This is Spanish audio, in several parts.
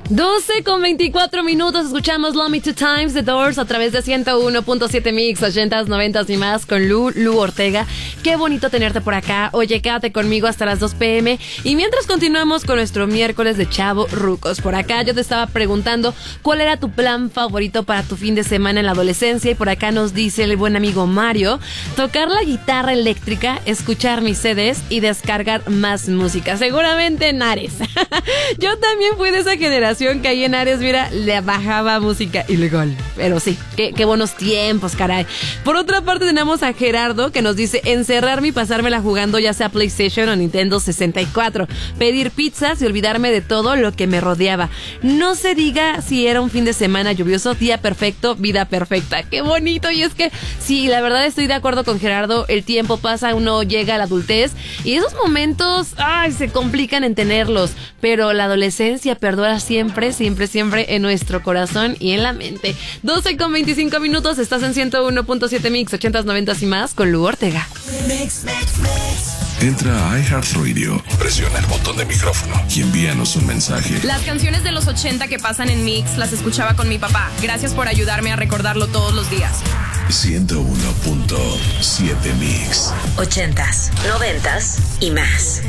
12:24, escuchamos Love Me Two Times, The Doors, a través de 101.7 Mix, 80s, 90s y más, con Lu Ortega. Qué bonito tenerte por acá. Oye, quédate conmigo hasta las 2 p.m. Y mientras continuamos con nuestro miércoles de Chavo Rucos, por acá yo te estaba preguntando cuál era tu plan favorito para tu fin de semana en la adolescencia, y por acá nos dice el buen amigo Mario: tocar la guitarra eléctrica, escuchar mis CDs y descargar más música. Seguramente en Ares. Yo también fui de esa generación que ahí en Ares, mira, le bajaba música ilegal. Pero sí, qué buenos tiempos, caray. Por otra parte tenemos a Gerardo, que nos dice: encerrarme y pasármela jugando ya sea PlayStation o Nintendo 64, pedir pizzas y olvidarme de todo lo que me rodeaba. No se diga si era un fin de semana lluvioso, día perfecto, vida perfecta. Qué bonito. Y es que sí, la verdad estoy de acuerdo con Gerardo. El tiempo pasa, uno llega a la adultez y esos momentos, se complican en tenerlos, pero la adolescencia perdura siempre en nuestro corazón y en la mente. 12:25, estás en 101.7 Mix, 80s, 90s y más, con Lu Ortega. Entra a iHeartRadio, presiona el botón de micrófono y envíanos un mensaje. Las canciones de los 80 que pasan en Mix las escuchaba con mi papá. Gracias por ayudarme a recordarlo todos los días. 101.7 Mix. 80s, 90s y más.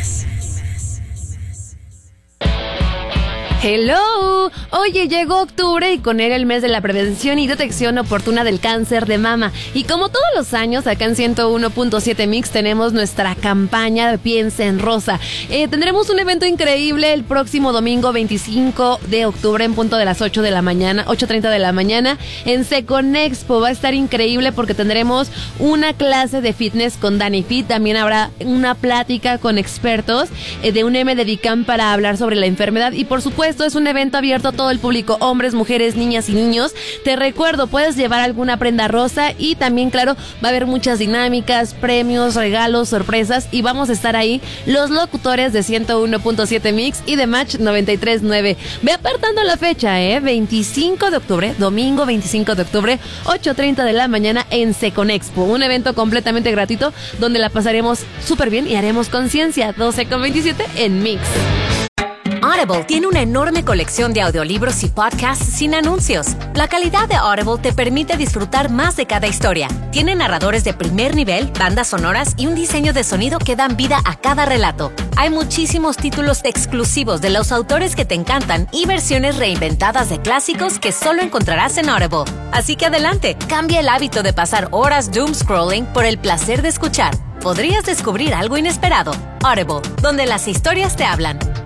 Hello, oye, llegó octubre y con él el mes de la prevención y detección oportuna del cáncer de mama. Y como todos los años, acá en 101.7 Mix tenemos nuestra campaña de Piensa en Rosa. Tendremos un evento increíble el próximo domingo 25 de octubre en punto de las 8 de la mañana, 8:30 de la mañana, en Seconexpo. Va a estar increíble porque tendremos una clase de fitness con Dani Fit. También habrá una plática con expertos de un MDDICAM para hablar sobre la enfermedad. Y por supuesto, es un evento abierto a todo el público, hombres, mujeres, niñas y niños. Te recuerdo, puedes llevar alguna prenda rosa y también, claro, va a haber muchas dinámicas, premios, regalos, sorpresas, y vamos a estar ahí los locutores de 101.7 Mix y de Match 93.9. Ve apartando la fecha, 25 de octubre, domingo 25 de octubre, 8:30 de la mañana en Seconexpo. Un evento completamente gratuito donde la pasaremos súper bien y haremos conciencia. 12:27 en Mix. Audible tiene una enorme colección de audiolibros y podcasts sin anuncios. La calidad de Audible te permite disfrutar más de cada historia. Tiene narradores de primer nivel, bandas sonoras y un diseño de sonido que dan vida a cada relato. Hay muchísimos títulos exclusivos de los autores que te encantan y versiones reinventadas de clásicos que solo encontrarás en Audible. Así que adelante, cambia el hábito de pasar horas doom scrolling por el placer de escuchar. Podrías descubrir algo inesperado. Audible, donde las historias te hablan.